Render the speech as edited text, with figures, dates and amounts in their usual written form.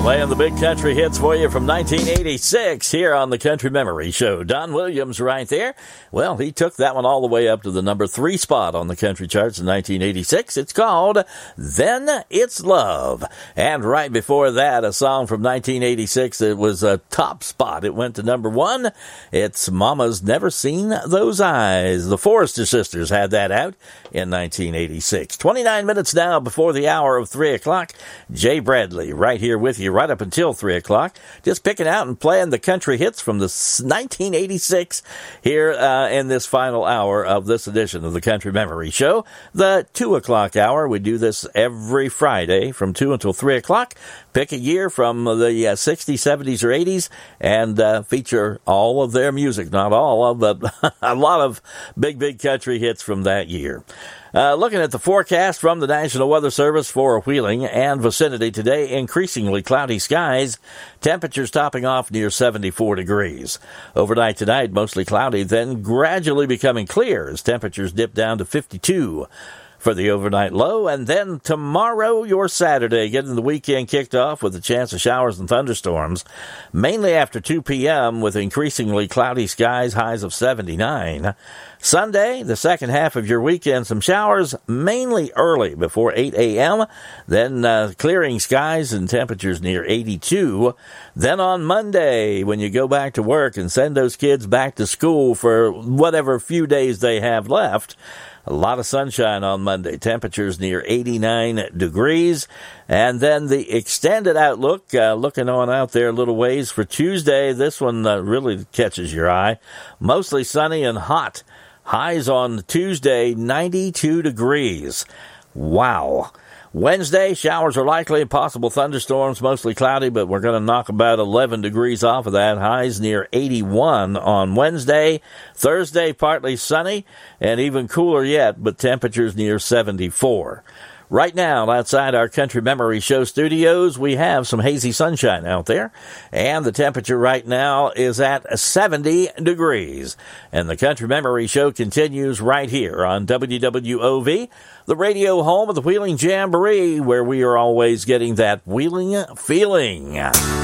Playing the big country hits for you from 1986 here on the Country Memory Show. Don Williams right there. Well, he took that one all the way up to the number 3 spot on the country charts in 1986. It's called Then It's Love. And right before that, a song from 1986. It was a top spot. It went to number 1. It's Mama's Never Seen Those Eyes. The Forrester Sisters had that out in 1986. 29 minutes now before the hour of 3 o'clock. Jay Bradley right here with you right up until 3 o'clock. Just picking out and playing the country hits from the 1986 here in this final hour of this edition of the Country Memory Show. The 2 o'clock hour. We do this every Friday from 2 until 3 o'clock. Pick a year from the 60s, 70s, or 80s and feature all of their music. Not all of, but a lot of big country hits from that year. Looking at the forecast from the National Weather Service for Wheeling and vicinity today, increasingly cloudy skies, temperatures topping off near 74 degrees. Overnight tonight, mostly cloudy, then gradually becoming clear as temperatures dip down to 52 for the overnight low. And then tomorrow, your Saturday, getting the weekend kicked off with a chance of showers and thunderstorms, mainly after 2 p.m. with increasingly cloudy skies, highs of 79. Sunday, the second half of your weekend, some showers, mainly early before 8 a.m., then clearing skies and temperatures near 82. Then on Monday, when you go back to work and send those kids back to school for whatever few days they have left, a lot of sunshine on Monday, temperatures near 89 degrees. And then the extended outlook, looking on out there a little ways for Tuesday. This one really catches your eye. Mostly sunny and hot. Highs on Tuesday, 92 degrees. Wow. Wednesday, showers are likely, possible thunderstorms, mostly cloudy, but we're going to knock about 11 degrees off of that. Highs near 81 on Wednesday. Thursday, partly sunny and even cooler yet, but temperatures near 74. Right now, outside our Country Memory Show studios, we have some hazy sunshine out there, and the temperature right now is at 70 degrees. And the Country Memory Show continues right here on WWOV, the radio home of the Wheeling Jamboree, where we are always getting that Wheeling feeling.